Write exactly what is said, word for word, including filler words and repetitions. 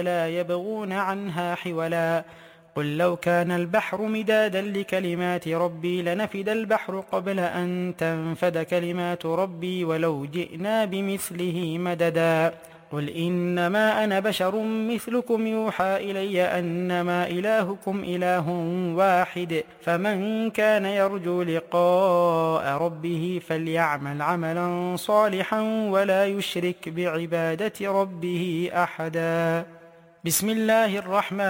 لا يبغون عنها حولا قل لو كان البحر مدادا لكلمات ربي لنفد البحر قبل أن تنفد كلمات ربي ولو جئنا بمثله مددا قل إنما أنا بشر مثلكم يوحى إلي أنما إلهكم إله واحد فمن كان يرجو لقاء ربه فليعمل عملا صالحا ولا يشرك بعبادة ربه أحدا. بسم الله الرحمن